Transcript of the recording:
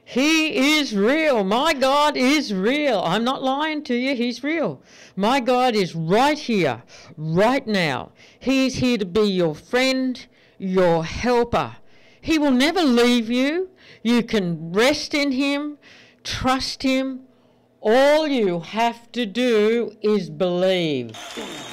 He is real. My God is real. I'm not lying to you. He's real. My God is right here, right now. He is here to be your friend, your helper. He will never leave you. You can rest in him, trust him. All you have to do is believe.